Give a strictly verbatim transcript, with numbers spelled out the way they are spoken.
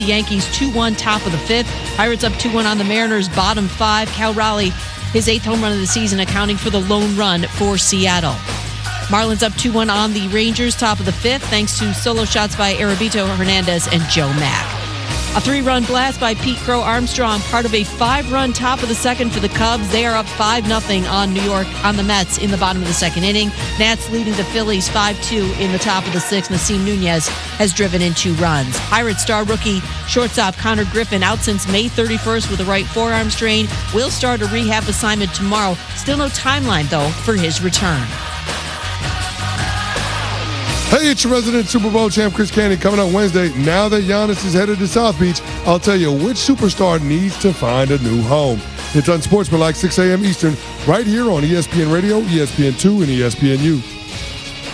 The Yankees two one top of the fifth. Pirates up two one on the Mariners, bottom five. Cal Raleigh, his eighth home run of the season, accounting for the lone run for Seattle. Marlins up two one on the Rangers, top of the fifth, thanks to solo shots by Arabito Hernandez and Joe Mack. A three-run blast by Pete Crow Armstrong, part of a five-run top of the second for the Cubs. They are up five nothing on New York, on the Mets in the bottom of the second inning. Nats leading the Phillies five two in the top of the sixth. Nasim Nunez has driven in two runs. Pirates star rookie shortstop Connor Griffin, out since May thirty-first with a right forearm strain, will start a rehab assignment tomorrow. Still no timeline, though, for his return. Hey, it's your resident Super Bowl champ, Chris Candy, coming up Wednesday. Now that Giannis is headed to South Beach, I'll tell you which superstar needs to find a new home. It's Unsportsmanlike, six a.m. Eastern, right here on E S P N Radio, E S P N two, and E S P N U.